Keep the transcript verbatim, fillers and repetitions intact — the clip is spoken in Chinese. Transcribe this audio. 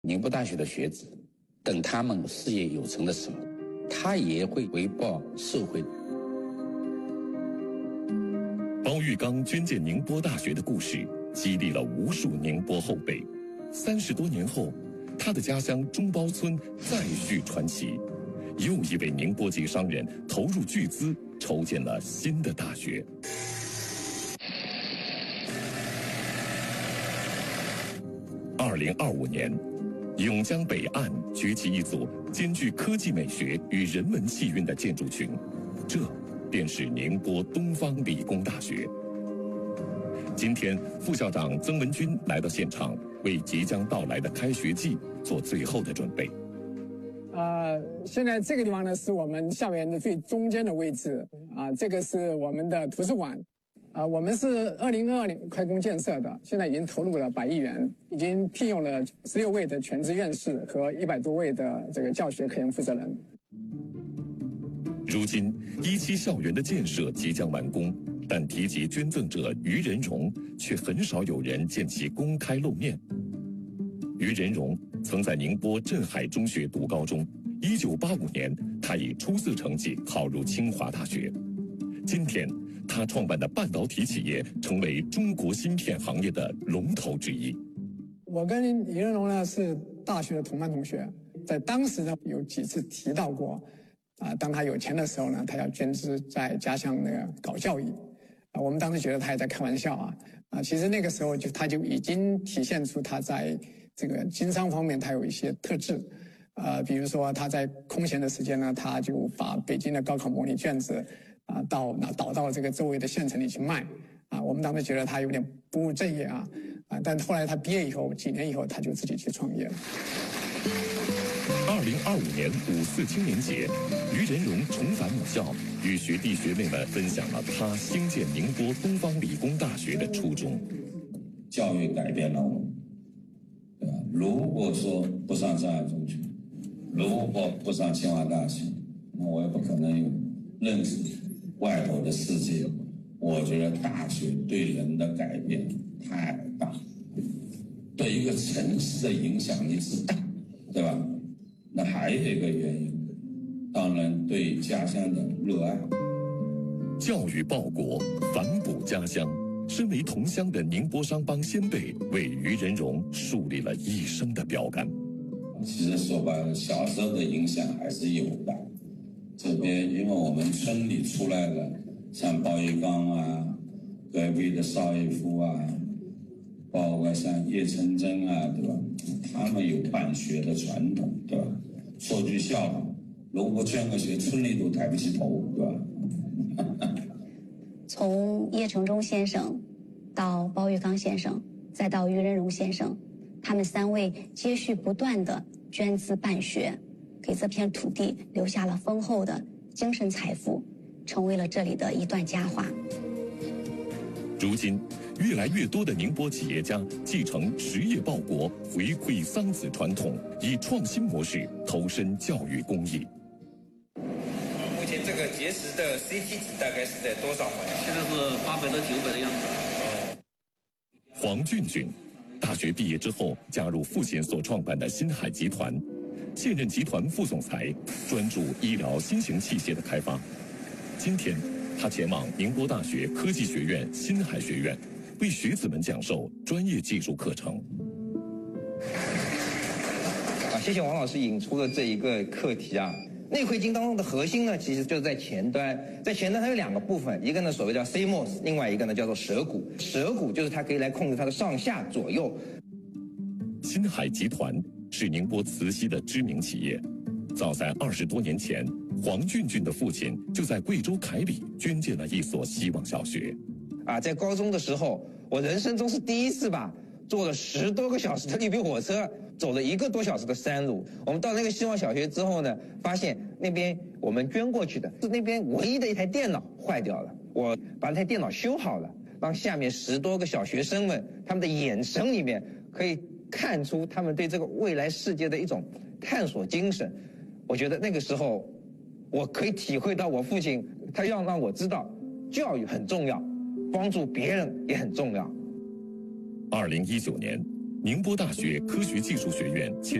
宁波大学的学子，等他们事业有成的时候，他也会回报社会。 包玉刚捐建宁波大学的故事，激励了无数宁波后辈。三十多年后，他的家乡中包村再续传奇，又一位宁波籍商人投入巨资筹建了新的大学。二零二五年，永江北岸崛起一组兼具科技美学与人文气韵的建筑群，这便是宁波东方理工大学。今天，副校长曾文军来到现场，为即将到来的开学季做最后的准备。 呃，现在这个地方呢，是我们校园的最中间的位置啊，这个是我们的图书馆。啊，我们是二零二二年开工建设的，现在已经投入了百亿元，已经聘用了十六位的全职院士和一百多位的这个教学科研负责人。 如今，一期校园的建设即将完工，但提及捐赠者于仁荣，却很少有人见其公开露面。于仁荣曾在宁波镇海中学读高中，一九八五年，他以出色成绩考入清华大学。今天，他创办的半导体企业成为中国芯片行业的龙头之一。 我跟于仁荣呢是大学的同班同学，在当时呢有几次提到过，啊，当他有钱的时候呢，他要捐资在家乡那个搞教育，啊，我们当时觉得他也在开玩笑啊，啊，其实那个时候就他就已经体现出他在这个经商方面他有一些特质。呃，比如说他在空闲的时间呢，他就把北京的高考模拟卷子啊，到那导到这个周围的县城里去卖啊。我们当时觉得他有点不务正业啊啊，但后来他毕业以后，几年以后他就自己去创业了。 二零二五年五四青年节，于仁荣重返母校，与学弟学妹们分享了他兴建宁波东方理工大学的初衷。 教育改变了我们，对吧？如果说不上上海中学，如果不上清华大学，那我也不可能有认识外头的世界。我觉得大学对人的改变太大，对一个城市的影响力是大，对吧？那还有一个原因，当然对家乡的热爱。 教育报国，反哺家乡。身为同乡的宁波商帮先辈，为于仁荣树立了一生的标杆。 其实说白了，小时候的影响还是有的。这边因为我们村里出来了，像包玉刚啊，隔壁的邵逸夫啊，包括像叶成真啊，对吧？他们有办学的传统，对吧？说句笑话，如果不捐个学，村里都抬不起头，对吧？ 从叶成中先生到包玉刚先生，再到于仁荣先生，他们三位接续不断的捐资办学，给这片土地留下了丰厚的精神财富，成为了这里的一段佳话。 如今，越来越多的宁波企业家继承实业报国、回馈桑梓传统，以创新模式投身教育公益。 目前这个结石的 C T 值大概是在多少？ 现在是八百到九百的样子。 黄俊俊，大学毕业之后加入父亲所创办的新海集团，现任集团副总裁，专注医疗新型器械的开发。今天，他前往宁波大学科技学院新海学院，为学子们讲授专业技术课程。 啊，谢谢王老师引出的这一个课题啊。内窥镜当中的核心呢，其实就是在前端，在前端它有两个部分，一个呢所谓叫 C M O S， 另外一个呢叫做舌骨。舌骨就是它可以来控制它的上下左右。 新海集团是宁波慈溪的知名企业，早在二十多年前，黄俊俊的父亲就在贵州凯里捐建了一所希望小学。 啊，在高中的时候，我人生中是第一次吧，坐了十多个小时的绿皮火车，走了一个多小时的山路。我们到那个希望小学之后呢，发现那边我们捐过去的是那边唯一的一台电脑坏掉了，我把那台电脑修好了，让下面十多个小学生们他们的眼神里面可以看出他们对这个未来世界的一种探索精神。我觉得那个时候我可以体会到我父亲他要让我知道教育很重要，帮助别人也很重要。 二零一九年， 宁波大学科学技术学院